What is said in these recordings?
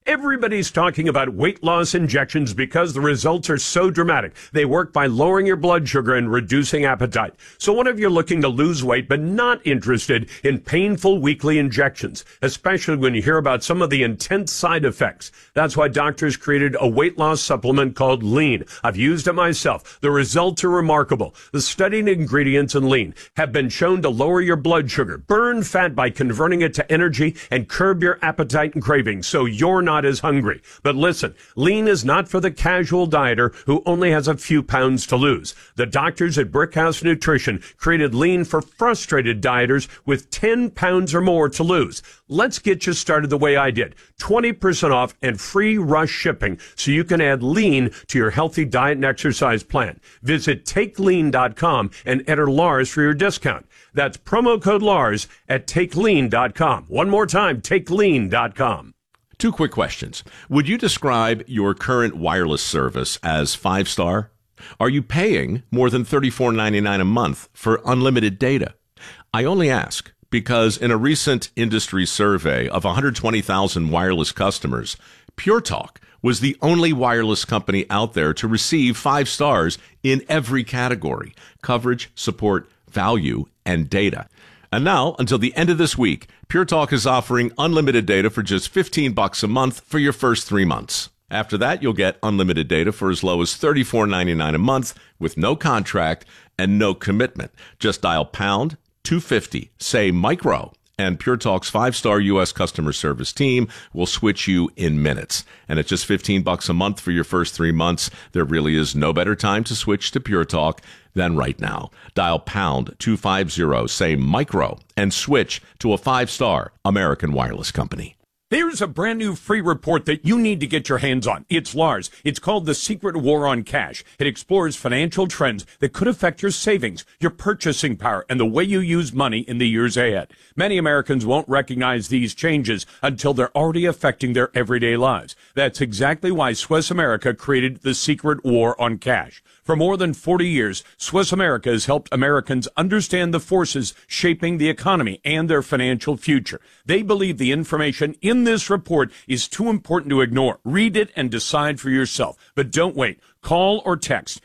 Everybody's talking about weight loss injections because the results are so dramatic. They work by lowering your blood sugar and reducing appetite. So what if you're looking to lose weight but not interested in painful weekly injections, especially when you hear about some of the intense side effects? That's why doctors created a weight loss supplement called Lean. I've used it myself. The results are remarkable. The studied ingredients in Lean have been shown to lower your blood sugar, burn fat by converting it to energy, and curb your appetite and cravings so you're not as hungry. But listen, Lean is not for the casual dieter who only has a few pounds to lose. The doctors at Brickhouse Nutrition created Lean for frustrated dieters with 10 pounds or more to lose. Let's get you started the way I did. 20% off and free rush shipping so you can add Lean to your healthy diet and exercise plan. Visit TakeLean.com and enter Lars for your discount. That's promo code Lars at TakeLean.com. One more time, TakeLean.com. 2 quick questions. Would you describe your current wireless service as 5-star? Are you paying more than $34.99 a month for unlimited data? I only ask because in a recent industry survey of 120,000 wireless customers, Pure Talk was the only wireless company out there to receive 5 stars in every category: coverage, support, value, and data. And now, until the end of this week, Pure Talk is offering unlimited data for just $15 a month for your first 3 months. After that, you'll get unlimited data for as low as $34.99 a month with no contract and no commitment. Just dial pound 250, say micro, and Pure Talk's 5-star U.S. customer service team will switch you in minutes. And at just $15 a month for your first 3 months, there really is no better time to switch to Pure Talk than right now. Dial pound 250, say micro, and switch to a 5-star American wireless company. There's a brand new free report that you need to get your hands on. It's Lars. It's called The Secret War on Cash. It explores financial trends that could affect your savings, your purchasing power, and the way you use money in the years ahead. Many Americans won't recognize these changes until they're already affecting their everyday lives. That's exactly why Swiss America created The Secret War on Cash. For more than 40 years, Swiss America has helped Americans understand the forces shaping the economy and their financial future. They believe the information in this report is too important to ignore. Read it and decide for yourself. But don't wait. Call or text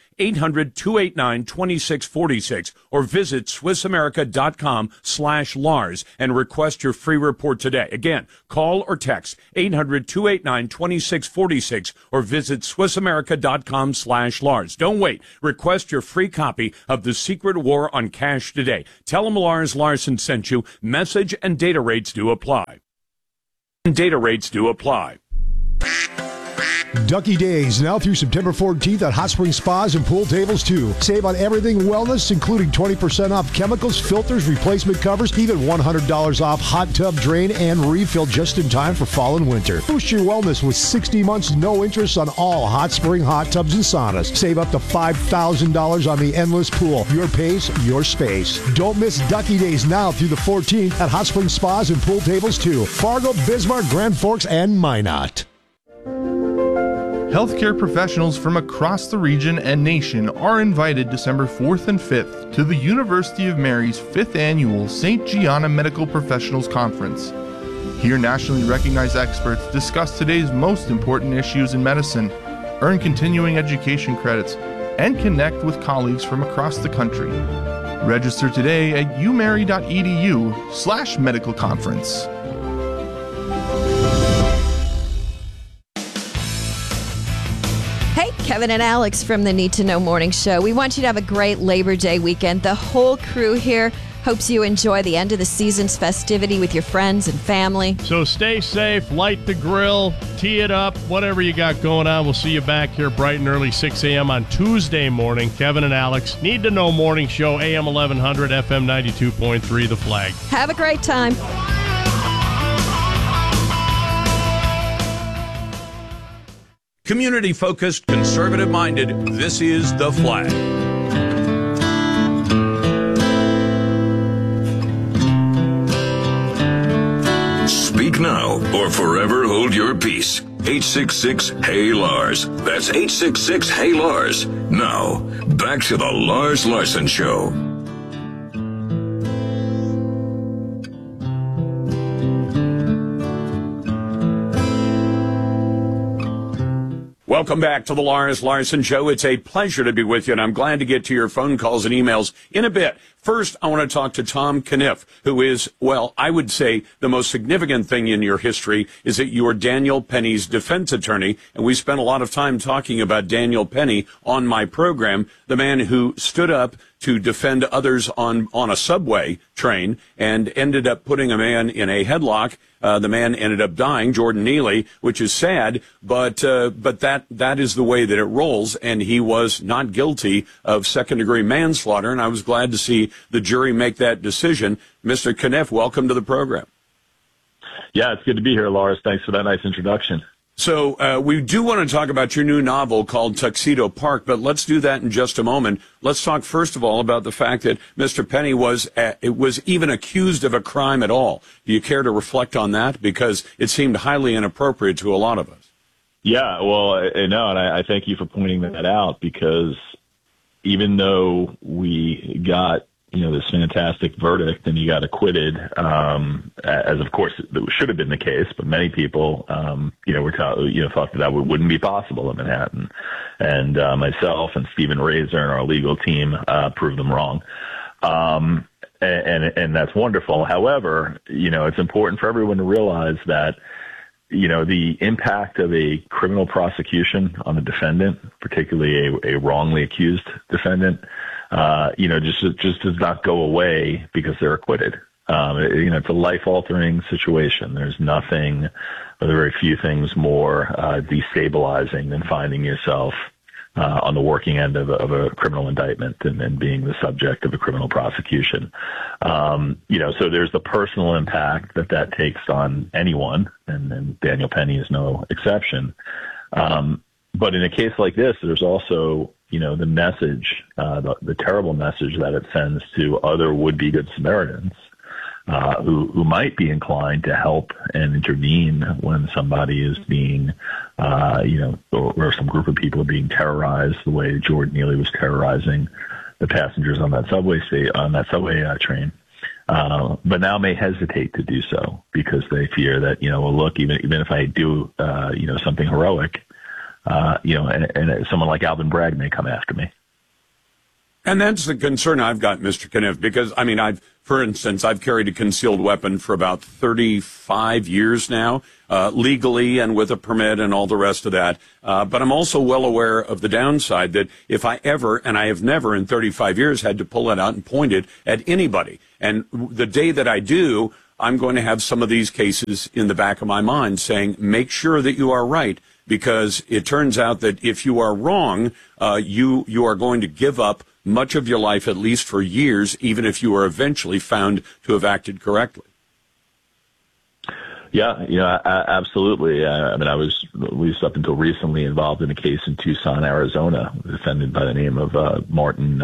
800-289-2646 or visit SwissAmerica.com/Lars and request your free report today. Again, call or text 800-289-2646 or visit SwissAmerica.com/Lars. Don't wait. Request your free copy of The Secret War on Cash today. Tell them Lars Larson sent you. Message and data rates do apply. Data rates do apply. Ducky Days, now through September 14th at Hot Spring Spas and Pool Tables too. Save on everything wellness, including 20% off chemicals, filters, replacement covers, even $100 off hot tub drain and refill just in time for fall and winter. Boost your wellness with 60 months no interest on all Hot Spring hot tubs and saunas. Save up to $5,000 on the endless pool. Your pace, your space. Don't miss Ducky Days now through the 14th at Hot Spring Spas and Pool Tables too. Fargo, Bismarck, Grand Forks, and Minot. Healthcare professionals from across the region and nation are invited December 4th and 5th to the University of Mary's 5th Annual St. Gianna Medical Professionals Conference. Here, nationally recognized experts discuss today's most important issues in medicine, earn continuing education credits, and connect with colleagues from across the country. Register today at umary.edu/medical conference. Kevin and Alex from the Need to Know Morning Show. We want you to have a great Labor Day weekend. The whole crew here hopes you enjoy the end of the season's festivity with your friends and family. So stay safe, light the grill, tee it up, whatever you got going on. We'll see you back here bright and early, 6 a.m. on Tuesday morning. Kevin and Alex, Need to Know Morning Show, AM 1100, FM 92.3, The Flag. Have a great time. Community-focused, conservative-minded, this is The Flag. Speak now or forever hold your peace. 866-HEY-LARS. That's 866-HEY-LARS. Now, back to the Lars Larson Show. Welcome back to the Lars Larson Show. It's a pleasure to be with you, and I'm glad to get to your phone calls and emails in a bit. First, I want to talk to Tom Caniff, who is, well, I would say the most significant thing in your history is that you are Daniel Penny's defense attorney, and we spent a lot of time talking about Daniel Penny on my program, the man who stood up to defend others on a subway train and ended up putting a man in a headlock. The man ended up dying, Jordan Neely, which is sad, but that is the way that it rolls, and he was not guilty of second-degree manslaughter, and I was glad to see the jury make that decision. Mr. Caniff, welcome to the program. Yeah, it's good to be here, Lars. Thanks for that nice introduction. So we do want to talk about your new novel called Tuxedo Park, but let's do that in just a moment. Let's talk first of all about the fact that Mr. Penny was even accused of a crime at all. Do you care to reflect on that? Because it seemed highly inappropriate to a lot of us. Yeah, well, no, and I thank you for pointing that out, because even though we got this fantastic verdict and he got acquitted, as of course it should have been the case, but many people, thought that wouldn't be possible in Manhattan. And myself and Stephen Razor and our legal team proved them wrong. And that's wonderful. However, it's important for everyone to realize that, the impact of a criminal prosecution on a defendant, particularly a wrongly accused defendant, just does not go away because they're acquitted. It's a life-altering situation. There's nothing, or there are very few things more destabilizing than finding yourself on the working end of a criminal indictment and being the subject of a criminal prosecution. So there's the personal impact that takes on anyone, and Daniel Penny is no exception. But in a case like this, there's also, the message, the terrible message that it sends to other would-be Good Samaritans who might be inclined to help and intervene when somebody is being, or some group of people are being terrorized the way Jordan Neely was terrorizing the passengers on that subway train. But now may hesitate to do so because they fear that, look, even if I do, something heroic, and someone like Alvin Bragg may come after me. And that's the concern I've got, Mr. Caniff, because, for instance, I've carried a concealed weapon for about 35 years now, legally and with a permit and all the rest of that. But I'm also well aware of the downside that if I ever, and I have never in 35 years had to pull it out and point it at anybody. And the day that I do, I'm going to have some of these cases in the back of my mind saying, make sure that you are right, because it turns out that if you are wrong, you are going to give up much of your life, at least for years, even if you are eventually found to have acted correctly. Yeah, absolutely. I was, at least up until recently, involved in a case in Tucson, Arizona, defended by the name of Martin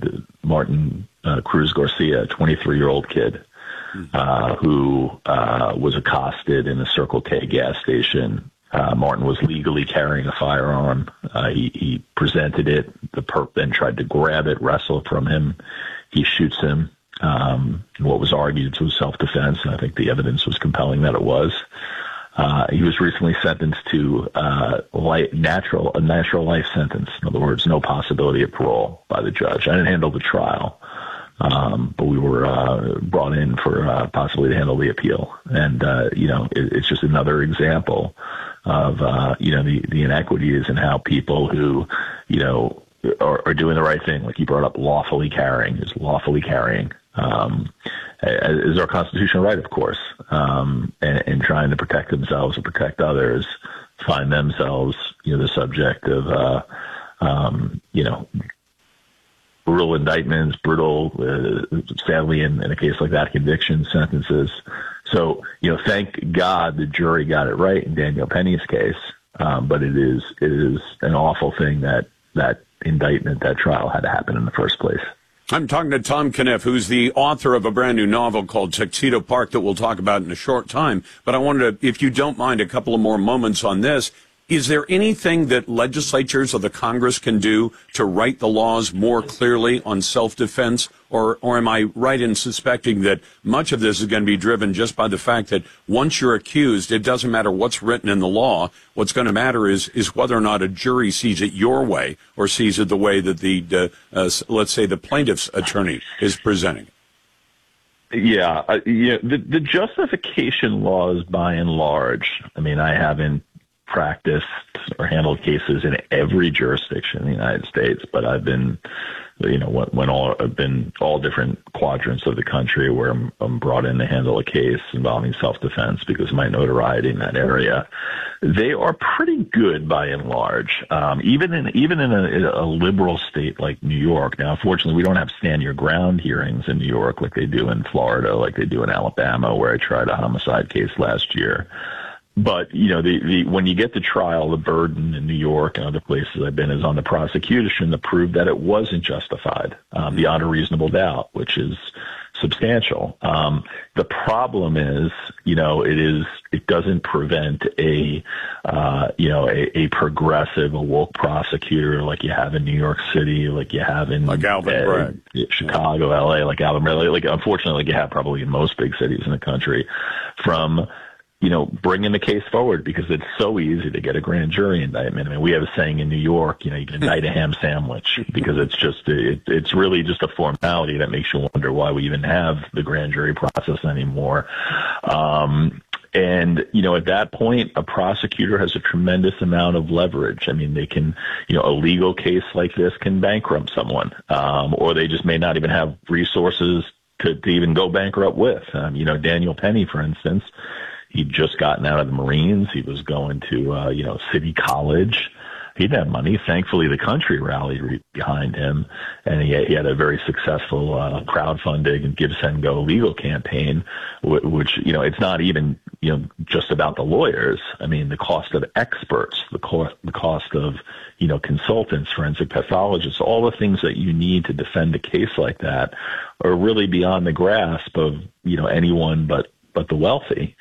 Cruz Garcia, a 23-year-old kid who was accosted in a Circle K gas station. Martin was legally carrying a firearm. He presented it. The perp then tried to grab it, wrestle it from him. He shoots him. What was argued was self-defense, and I think the evidence was compelling that it was. He was recently sentenced to a natural life sentence. In other words, no possibility of parole by the judge. I didn't handle the trial, but we were brought in for possibly to handle the appeal. And it's just another example of the inequities and how people who are doing the right thing, like you brought up, lawfully carrying, is our constitutional right, of course, and trying to protect themselves and protect others, find themselves the subject of brutal indictments, sadly in a case like that, conviction sentences. So, thank God the jury got it right in Daniel Penny's case. But it is an awful thing that indictment, that trial had to happen in the first place. I'm talking to Tom Caniff, who's the author of a brand new novel called Tuxedo Park that we'll talk about in a short time. But I wanted to, if you don't mind, a couple of more moments on this. Is there anything that legislatures or the Congress can do to write the laws more clearly on self-defense? Or am I right in suspecting that much of this is going to be driven just by the fact that once you're accused, it doesn't matter what's written in the law. What's going to matter is whether or not a jury sees it your way or sees it the way that let's say the plaintiff's attorney is presenting. Yeah. The justification laws, by and large, I mean, I haven't practiced or handled cases in every jurisdiction in the United States, but I've been, I've been all different quadrants of the country where I'm brought in to handle a case involving self-defense because of my notoriety in that area. They are pretty good by and large, even in a liberal state like New York. Now, unfortunately, we don't have stand your ground hearings in New York like they do in Florida, like they do in Alabama, where I tried a homicide case last year. But, when you get to trial, the burden in New York and other places I've been is on the prosecution to prove that it wasn't justified beyond a reasonable doubt, which is substantial. The problem is, it doesn't prevent a progressive, a woke prosecutor like you have in New York City, like you have in Alvin Bragg, Chicago, LA, like Alvin Bragg, like unfortunately, like you have probably in most big cities in the country, from bringing the case forward because it's so easy to get a grand jury indictment. I mean, we have a saying in New York, you can indict a ham sandwich because it's really just a formality that makes you wonder why we even have the grand jury process anymore. And, at that point, a prosecutor has a tremendous amount of leverage. I mean, they can, a legal case like this can bankrupt someone, or they just may not even have resources to even go bankrupt with. Daniel Penny, for instance, he'd just gotten out of the Marines. He was going to, City College. He didn't have money. Thankfully, the country rallied behind him, and he had a very successful crowdfunding and Give, Send, Go legal campaign, which, it's not even, just about the lawyers. I mean, the cost of experts, the cost of, consultants, forensic pathologists, all the things that you need to defend a case like that are really beyond the grasp of, anyone but the wealthy.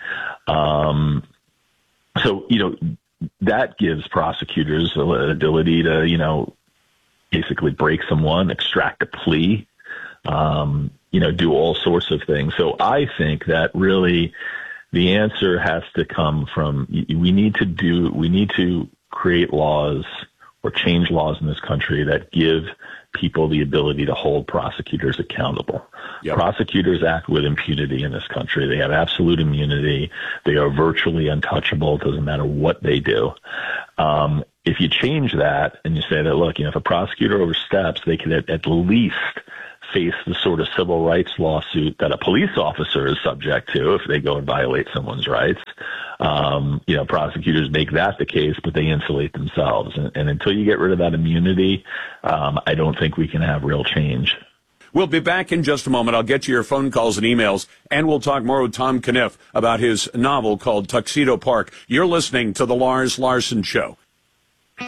So, that gives prosecutors the ability to, basically break someone, extract a plea, do all sorts of things. So I think that really the answer has to come from, we need to create laws or change laws in this country that give people the ability to hold prosecutors accountable. Yep. Prosecutors act with impunity in this country. They have absolute immunity. They are virtually untouchable. It doesn't matter what they do. If you change that and you say that, look, if a prosecutor oversteps, they can at least face the sort of civil rights lawsuit that a police officer is subject to if they go and violate someone's rights. Prosecutors make that the case, but they insulate themselves. And until you get rid of that immunity, I don't think we can have real change. We'll be back in just a moment. I'll get you your phone calls and emails, and we'll talk more with Tom Caniff about his novel called Tuxedo Park. You're listening to The Lars Larson Show.